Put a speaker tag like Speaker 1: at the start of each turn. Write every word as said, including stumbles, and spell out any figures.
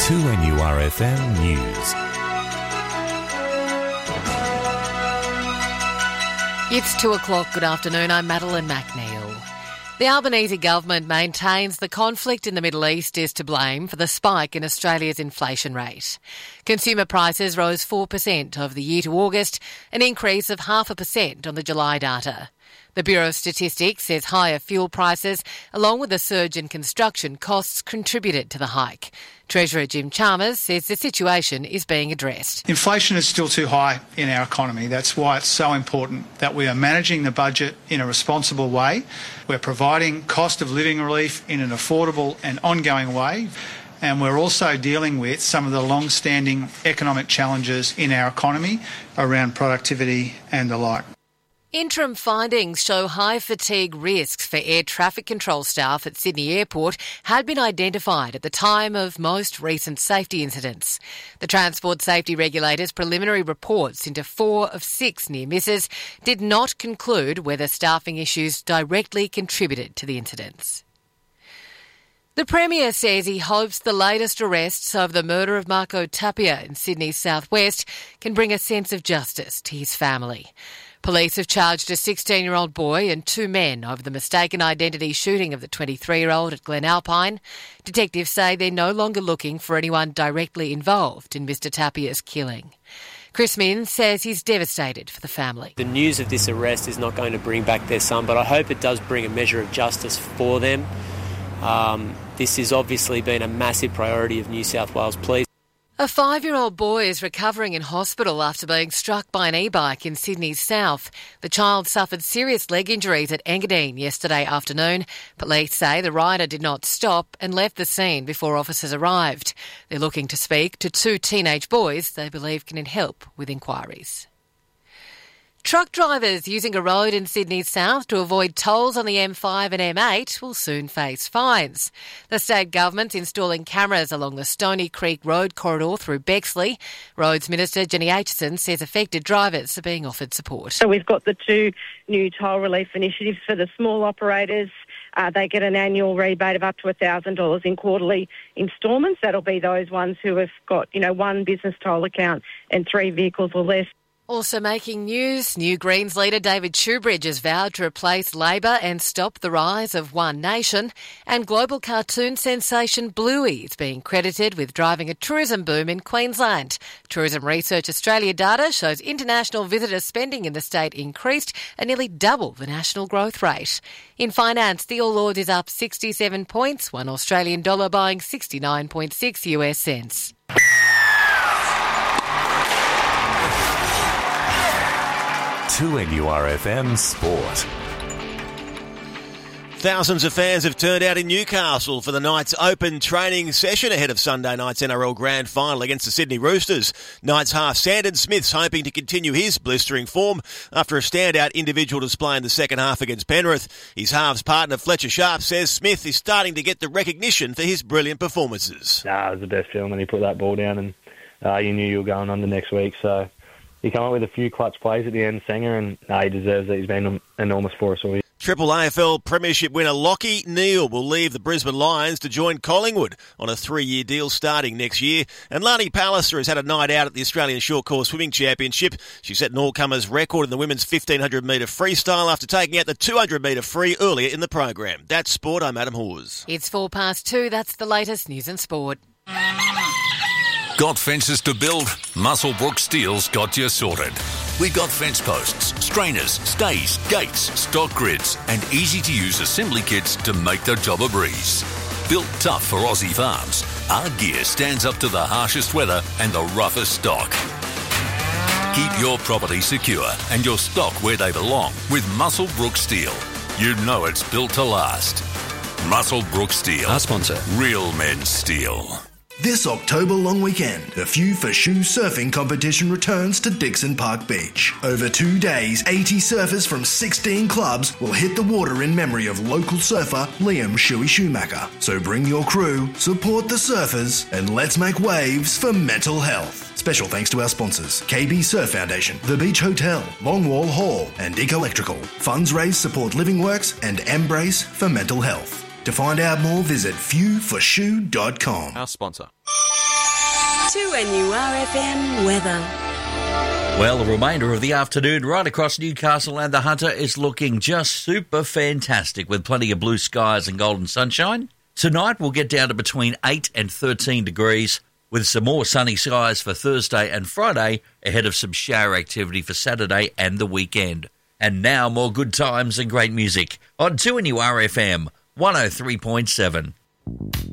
Speaker 1: two N U R F M News.
Speaker 2: It's two o'clock. Good afternoon. I'm Madeline McNeil. The Albanese government maintains the conflict in the Middle East is to blame for the spike in Australia's inflation rate. Consumer prices rose four percent over the year to August, an increase of half a percent on the July data. The Bureau of Statistics says higher fuel prices, along with a surge in construction costs, contributed to the hike. Treasurer Jim Chalmers says the situation is being addressed.
Speaker 3: Inflation is still too high in our economy. That's why it's so important that we are managing the budget in a responsible way. We're providing cost of living relief in an affordable and ongoing way. And we're also dealing with some of the long-standing economic challenges in our economy around productivity and the like.
Speaker 2: Interim findings show high fatigue risks for air traffic control staff at Sydney Airport had been identified at the time of most recent safety incidents. The Transport Safety Regulator's preliminary reports into four of six near misses did not conclude whether staffing issues directly contributed to the incidents. The Premier says he hopes the latest arrests over the murder of Marco Tapia in Sydney's southwest can bring a sense of justice to his family. Police have charged a sixteen-year-old boy and two men over the mistaken identity shooting of the twenty-three-year-old at Glen Alpine. Detectives say they're no longer looking for anyone directly involved in Mr Tapia's killing. Chris Minns says he's devastated for the family.
Speaker 4: The news of this arrest is not going to bring back their son, but I hope it does bring a measure of justice for them. Um, this has obviously been a massive priority of New South Wales Police.
Speaker 2: A five-year-old boy is recovering in hospital after being struck by an e-bike in Sydney's south. The child suffered serious leg injuries at Engadine yesterday afternoon. Police say the rider did not stop and left the scene before officers arrived. They're looking to speak to two teenage boys they believe can help with inquiries. Truck drivers using a road in Sydney's south to avoid tolls on the M five and M eight will soon face fines. The state government's installing cameras along the Stony Creek Road corridor through Bexley. Roads Minister Jenny Aitchison says affected drivers are being offered support.
Speaker 5: So we've got the two new toll relief initiatives for the small operators. Uh, they get an annual rebate of up to one thousand dollars in quarterly instalments. That'll be those ones who have got, you know, one business toll account and three vehicles or less.
Speaker 2: Also making news, New Greens leader David Shoebridge has vowed to replace Labor and stop the rise of One Nation. And global cartoon sensation Bluey is being credited with driving a tourism boom in Queensland. Tourism Research Australia data shows international visitor spending in the state increased at nearly double the national growth rate. In finance, the All Ords is up sixty-seven points, one Australian dollar buying sixty-nine point six U S cents.
Speaker 1: two N U R F M Sport.
Speaker 6: Thousands of fans have turned out in Newcastle for the Knights Open training session ahead of Sunday night's N R L Grand Final against the Sydney Roosters. Knights half Sandon Smith's hoping to continue his blistering form after a standout individual display in the second half against Penrith. His halves partner Fletcher Sharp says Smith is starting to get the recognition for his brilliant performances.
Speaker 7: Nah, it was the best feeling when he put that ball down and uh, you knew you were going under next week, so he came up with a few clutch plays at the end, Sanger, and no, he deserves it. He's been enormous for us all year.
Speaker 6: Triple A F L Premiership winner Lockie Neal will leave the Brisbane Lions to join Collingwood on a three-year deal starting next year. And Lani Pallister has had a night out at the Australian Short Course Swimming Championship. She set an all-comers record in the women's fifteen hundred metre freestyle after taking out the two hundred metre free earlier in the program. That's sport. I'm Adam Hawes.
Speaker 2: It's four past two. That's the latest news and sport.
Speaker 8: Got fences to build? Muswellbrook Steel's got you sorted. We've got fence posts, strainers, stays, gates, stock grids, and easy-to-use assembly kits to make the job a breeze. Built tough for Aussie farms, our gear stands up to the harshest weather and the roughest stock. Keep your property secure and your stock where they belong with Muswellbrook Steel. You know it's built to last. Muswellbrook Steel. Our sponsor. Real men steel.
Speaker 9: This October long weekend, the Few for Shoe surfing competition returns to Dixon Park Beach. Over two days, eighty surfers from sixteen clubs will hit the water in memory of local surfer Liam Shuey Schumacher. So bring your crew, support the surfers, and let's make waves for mental health. Special thanks to our sponsors, K B Surf Foundation, The Beach Hotel, Longwall Hall, and Eco Electrical. Funds raised support Living Works and Embrace for mental health. To find out more, visit few for shoe dot com.
Speaker 10: Our sponsor. two N U R F M weather.
Speaker 11: Well, the remainder of the afternoon right across Newcastle and the Hunter is looking just super fantastic with plenty of blue skies and golden sunshine. Tonight we'll get down to between eight and thirteen degrees with some more sunny skies for Thursday and Friday ahead of some shower activity for Saturday and the weekend. And now more good times and great music on two N U R F M one oh three point seven.